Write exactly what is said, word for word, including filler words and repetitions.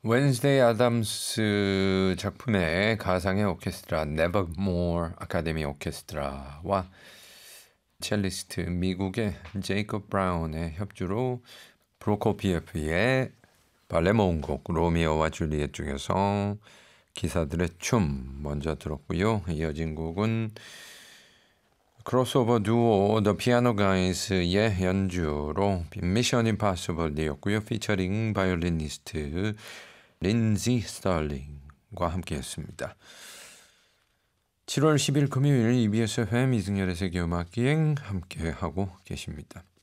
웬스데이 아담스 작품의 가상의 오케스트라 네버모어 아카데미 오케스트라와 첼리스트 미국의 제이콥 브라운의 협주로 프로코피예프의 발레 모음곡 로미오와 줄리엣 중에서 기사들의 춤 먼저 들었고요. 이어진 곡은 크로스오버 두오 The Piano Guys의 연주로 미션 임파서블이었고요. 피처링 바이올리니스트 린지 스털링과 함께했습니다. 칠월 십일 금요일 이비에스 에프엠 이승열의 세계음악기행 함께하고 계십니다.